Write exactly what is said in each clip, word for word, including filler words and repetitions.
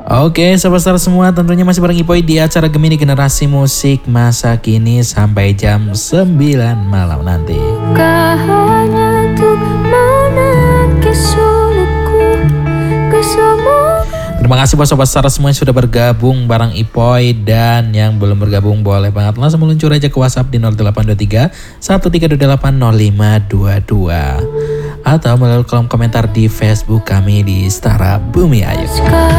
Oke, sobat Star semua, tentunya masih bareng Ipoy di acara Gemini Generasi Musik Masa Kini sampai jam sembilan malam nanti. Hanya untuk menangkis sulitku bersama. Terima kasih buat sobat Star semua yang sudah bergabung bareng Ipoy, dan yang belum bergabung boleh banget langsung meluncur aja ke WhatsApp di nol delapan dua tiga satu tiga dua delapan nol lima dua dua atau melalui kolom komentar di Facebook kami di Stara Bumi Ayu.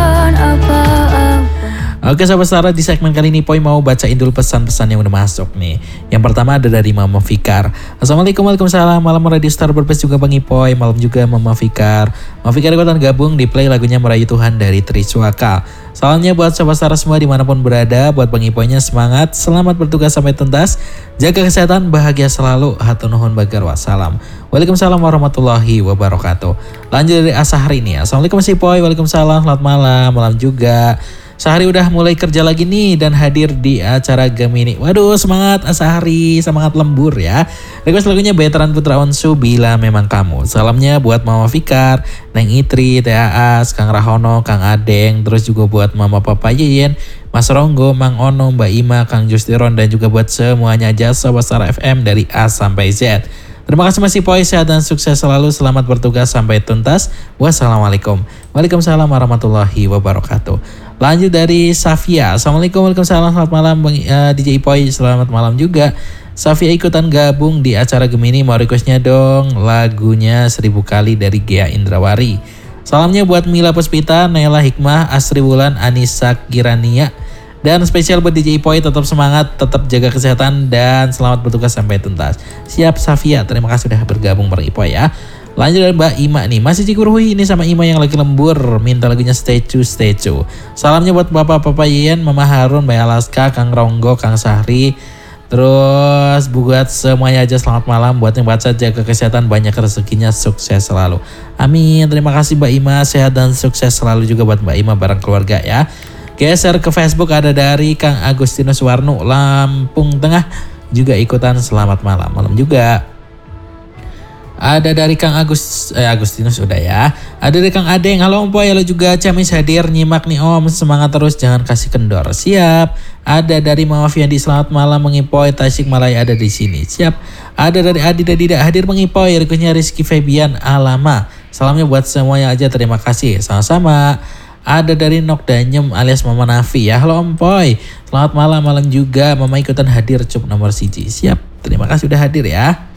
Oke sobat Stara, di segmen kali ini Ipoy mau bacain dulu pesan-pesan yang udah masuk nih. Yang pertama ada dari Mama Fikar. Assalamualaikum, waalaikumsalam. Malam Radio Star Berbest juga Bang Ipoy. Malam juga Mama Fikar. Mama Fikar ikutan gabung di play lagunya Merayu Tuhan dari Triswaka. Salamnya buat sobat Stara semua dimanapun berada. Buat Bang Ipoynya semangat, selamat bertugas sampai tuntas. Jaga kesehatan, bahagia selalu. Hatur nuhun bagar wassalam. Waalaikumsalam warahmatullahi wabarakatuh. Lanjut dari Asahri nih. Assalamualaikum Mas Ipoy. Waalaikumsalam, selamat malam. Malam juga. Sehari udah mulai kerja lagi nih dan hadir di acara Gemini. Waduh, semangat Asahri, semangat lembur ya. Request lagunya Veteran Putra Onsu, Bila Memang Kamu. Salamnya buat Mama Fikar, Neng Itri, Teh Aas, Kang Rahono, Kang Adeng, terus juga buat Mama Papa Yeyen, Mas Ronggo, Mang Ono, Mbak Ima, Kang Justiron, dan juga buat semuanya aja Sobat Star F M dari A sampai Z. Terima kasih Mas Ipoy, sehat dan sukses selalu, selamat bertugas sampai tuntas. Wassalamualaikum. Waalaikumsalam warahmatullahi wabarakatuh. Lanjut dari Safia. Assalamualaikum, waalaikumsalam, selamat malam Bang uh, D J Ipoy, selamat malam juga. Safia ikutan gabung di acara Gemini, mau requestnya dong lagunya Seribu Kali dari Gea Indrawari. Salamnya buat Mila Puspita, Nela Hikmah, Asri Wulan, Anissa Kirania. Dan spesial buat D J Ipoy, tetap semangat, tetap jaga kesehatan, dan selamat bertugas sampai tuntas. Siap Safia, terima kasih sudah bergabung bareng Ipoy ya. Lanjut dari Mbak Ima nih, masih Cikurhui ini sama Ima yang lagi lembur, minta lagunya Statue Statue. Salamnya buat Bapak Papa Yeyen, Mama Harun, Mbak Alaska, Kang Ronggo, Kang Sahri. Terus buat semuanya aja selamat malam, buat yang baca jaga kesehatan, banyak rezekinya, sukses selalu. Amin, terima kasih Mbak Ima, sehat dan sukses selalu juga buat Mbak Ima bareng keluarga ya. Geser ke Facebook ada dari Kang Agustinus Warno, Lampung Tengah, juga ikutan selamat malam. Malam juga. Ada dari Kang Agus, eh, Agustinus udah ya. Ada dari Kang Adeng, halo Om Poy, halo juga Camis hadir, nyimak nih Om, semangat terus, jangan kasih kendor. Siap. Ada dari Mama Fiandi, selamat malam Bang Ipoy, Tasik Malaya ada di sini. Siap. Ada dari Adi dan Dida hadir Bang Ipoy, requestnya Rizky Febian Alama. Salamnya buat semuanya aja, terima kasih. Sama-sama. Ada dari Nok Danyem alias Mama Nafi ya. Halo Om Poy, selamat malam, malam juga. Mama ikutan hadir cup nomor siji. Siap. Terima kasih udah hadir ya.